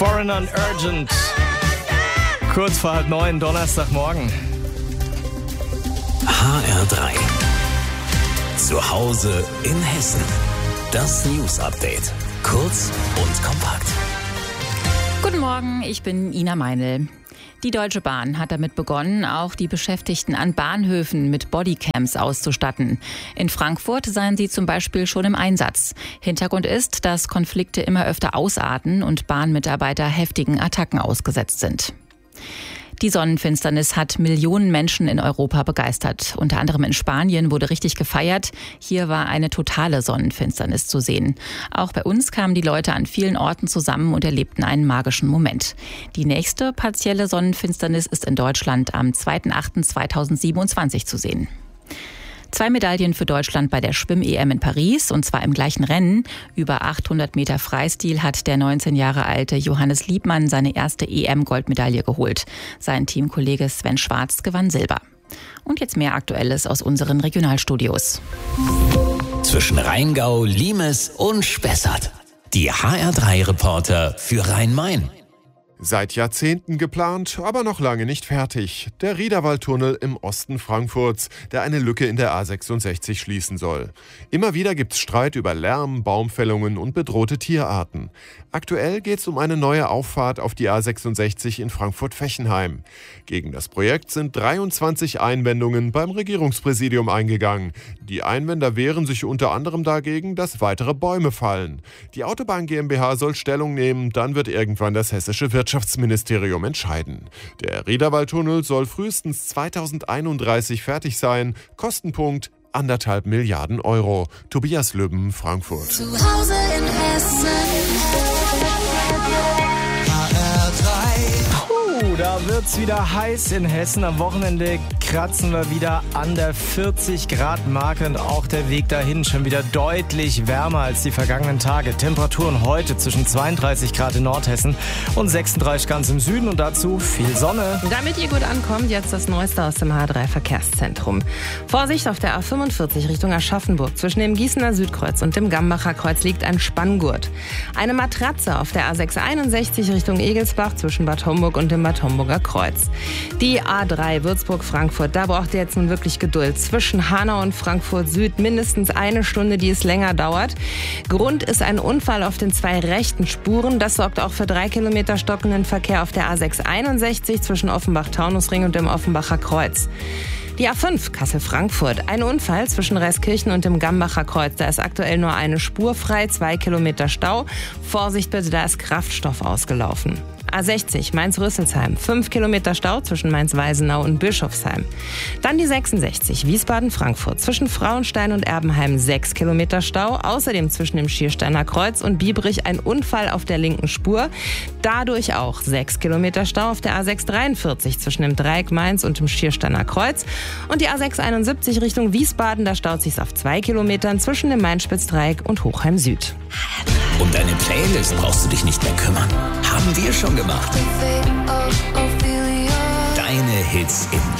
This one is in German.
Foreigner and Urgent. Kurz vor 8:30, Donnerstagmorgen. HR3. Zu Hause in Hessen. Das News-Update. Kurz und kompakt. Guten Morgen, ich bin Ina Meinl. Die Deutsche Bahn hat damit begonnen, auch die Beschäftigten an Bahnhöfen mit Bodycams auszustatten. In Frankfurt seien sie zum Beispiel schon im Einsatz. Hintergrund ist, dass Konflikte immer öfter ausarten und Bahnmitarbeiter heftigen Attacken ausgesetzt sind. Die Sonnenfinsternis hat Millionen Menschen in Europa begeistert. Unter anderem in Spanien wurde richtig gefeiert. Hier war eine totale Sonnenfinsternis zu sehen. Auch bei uns kamen die Leute an vielen Orten zusammen und erlebten einen magischen Moment. Die nächste partielle Sonnenfinsternis ist in Deutschland am 2.8.2027 zu sehen. 2 Medaillen für Deutschland bei der Schwimm-EM in Paris, und zwar im gleichen Rennen. Über 800 Meter Freistil hat der 19 Jahre alte Johannes Liebmann seine erste EM-Goldmedaille geholt. Sein Teamkollege Sven Schwarz gewann Silber. Und jetzt mehr Aktuelles aus unseren Regionalstudios. Zwischen Rheingau, Limes und Spessart. Die HR3-Reporter für Rhein-Main. Seit Jahrzehnten geplant, aber noch lange nicht fertig. Der Riederwaldtunnel im Osten Frankfurts, der eine Lücke in der A66 schließen soll. Immer wieder gibt's Streit über Lärm, Baumfällungen und bedrohte Tierarten. Aktuell geht's um eine neue Auffahrt auf die A66 in Frankfurt-Fechenheim. Gegen das Projekt sind 23 Einwendungen beim Regierungspräsidium eingegangen. Die Einwender wehren sich unter anderem dagegen, dass weitere Bäume fallen. Die Autobahn GmbH soll Stellung nehmen, dann wird irgendwann das hessische Wirtschaftsministerium entscheiden. Der Riederwaldtunnel soll frühestens 2031 fertig sein. Kostenpunkt 1,5 Milliarden Euro. Tobias Lübben, Frankfurt. Zu Hause in Hessen. Da wird's wieder heiß in Hessen. Am Wochenende kratzen wir wieder an der 40-Grad-Marke und auch der Weg dahin schon wieder deutlich wärmer als die vergangenen Tage. Temperaturen heute zwischen 32 Grad in Nordhessen und 36 ganz im Süden und dazu viel Sonne. Damit ihr gut ankommt, jetzt das Neueste aus dem H3-Verkehrszentrum. Vorsicht, auf der A45 Richtung Aschaffenburg. Zwischen dem Gießener Südkreuz und dem Gambacher Kreuz liegt ein Spanngurt. Eine Matratze auf der A661 Richtung Egelsbach zwischen Bad Homburg und dem Bad Homburger Kreuz. Die A3 Würzburg-Frankfurt, da braucht ihr jetzt nun wirklich Geduld. Zwischen Hanau und Frankfurt Süd mindestens eine Stunde, die es länger dauert. Grund ist ein Unfall auf den 2 rechten Spuren. Das sorgt auch für 3 Kilometer stockenden Verkehr auf der A661 zwischen Offenbach-Taunusring und dem Offenbacher Kreuz. Die A5 Kassel-Frankfurt. Ein Unfall zwischen Reiskirchen und dem Gambacher Kreuz. Da ist aktuell nur eine Spur frei, 2 Kilometer Stau. Vorsicht bitte, da ist Kraftstoff ausgelaufen. A60 Mainz-Rüsselsheim, 5 Kilometer Stau zwischen Mainz-Weisenau und Bischofsheim. Dann die 66 Wiesbaden-Frankfurt, zwischen Frauenstein und Erbenheim 6 Kilometer Stau. Außerdem zwischen dem Schiersteiner Kreuz und Biebrich ein Unfall auf der linken Spur. Dadurch auch 6 Kilometer Stau auf der A643 zwischen dem Dreieck Mainz und dem Schiersteiner Kreuz. Und die A671 Richtung Wiesbaden, da staut sich's auf 2 Kilometern zwischen dem Main-Spitz-Dreieck und Hochheim Süd. Um deine Playlist brauchst du dich nicht mehr kümmern. Haben wir schon gemacht. Deine Hits in